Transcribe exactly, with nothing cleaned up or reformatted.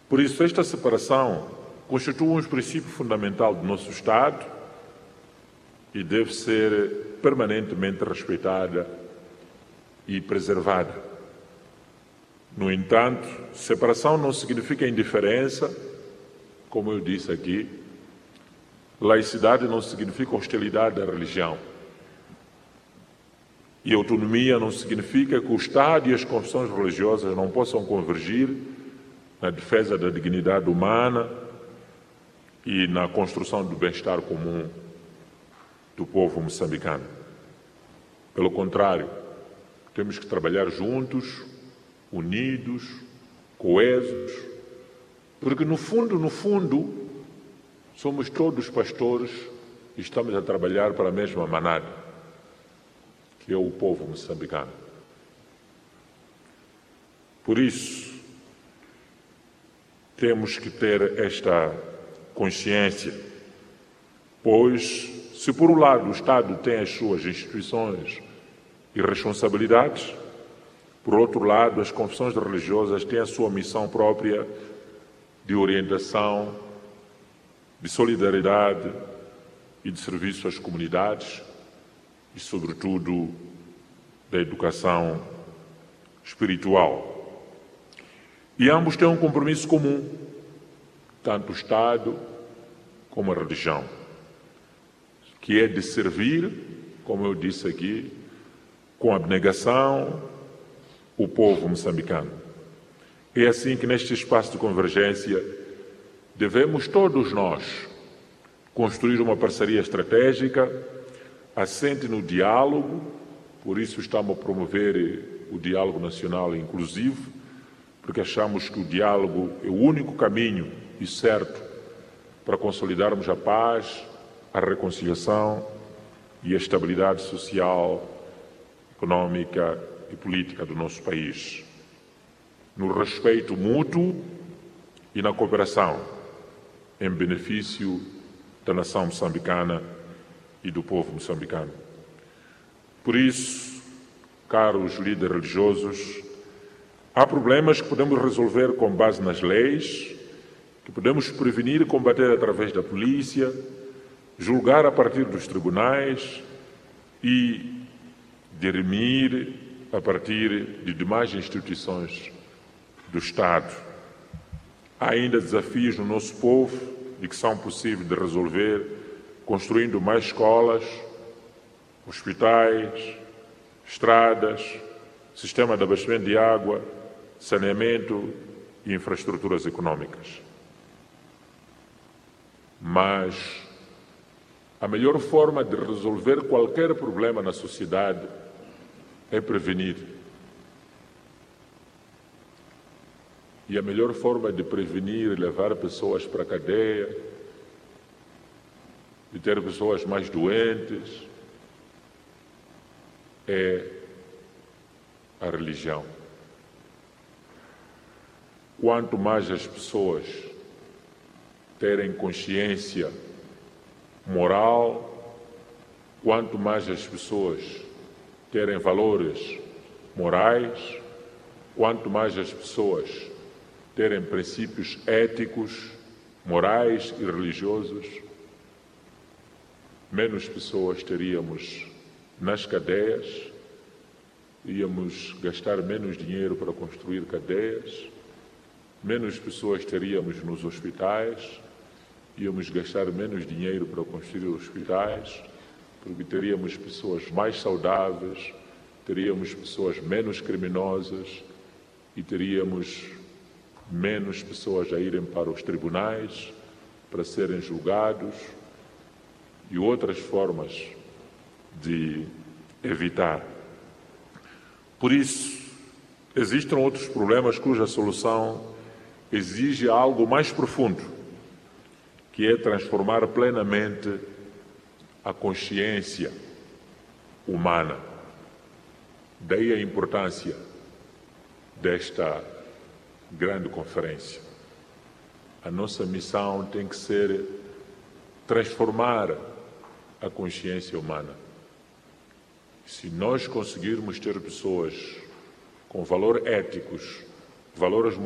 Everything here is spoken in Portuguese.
Por isso, esta separação constitui um princípio fundamental do nosso Estado e deve ser permanentemente respeitada e preservada. No entanto, separação não significa indiferença, como eu disse aqui. Laicidade não significa hostilidade à religião. E autonomia não significa que o Estado e as confissões religiosas não possam convergir na defesa da dignidade humana e na construção do bem-estar comum do povo moçambicano. Pelo contrário, temos que trabalhar juntos, unidos, coesos, porque no fundo, no fundo, somos todos pastores e estamos a trabalhar para a mesma manada, que é o povo moçambicano. Por isso, temos que ter esta consciência, pois, se por um lado o Estado tem as suas instituições e responsabilidades, por outro lado as confissões religiosas têm a sua missão própria de orientação, de solidariedade e de serviço às comunidades e, sobretudo, da educação espiritual. E ambos têm um compromisso comum, tanto o Estado como a religião, que é de servir, como eu disse aqui, com abnegação, o povo moçambicano. É assim que neste espaço de convergência devemos todos nós construir uma parceria estratégica assente no diálogo, por isso estamos a promover o diálogo nacional inclusivo, porque achamos que o diálogo é o único caminho e certo para consolidarmos a paz, a reconciliação e a estabilidade social, econômica e política do nosso país, no respeito mútuo e na cooperação, em benefício da nação moçambicana e do povo moçambicano. Por isso, caros líderes religiosos, há problemas que podemos resolver com base nas leis, que podemos prevenir e combater através da polícia, julgar a partir dos tribunais e dirimir a partir de demais instituições do Estado. Há ainda desafios no nosso povo e que são possíveis de resolver construindo mais escolas, hospitais, estradas, sistema de abastecimento de água, saneamento e infraestruturas econômicas. Mas a melhor forma de resolver qualquer problema na sociedade é prevenir. E a melhor forma de prevenir e levar pessoas para a cadeia, de ter pessoas mais doentes, é a religião. Quanto mais as pessoas terem consciência moral, quanto mais as pessoas terem valores morais, quanto mais as pessoas terem princípios éticos, morais e religiosos, menos pessoas teríamos nas cadeias, íamos gastar menos dinheiro para construir cadeias, menos pessoas teríamos nos hospitais, íamos gastar menos dinheiro para construir hospitais, porque teríamos pessoas mais saudáveis, teríamos pessoas menos criminosas e teríamos menos pessoas a irem para os tribunais para serem julgados e outras formas de evitar. Por isso, existem outros problemas cuja solução exige algo mais profundo, que é transformar plenamente a consciência humana. Daí a importância desta grande conferência. A nossa missão tem que ser transformar a consciência humana. Se nós conseguirmos ter pessoas com valores éticos, valores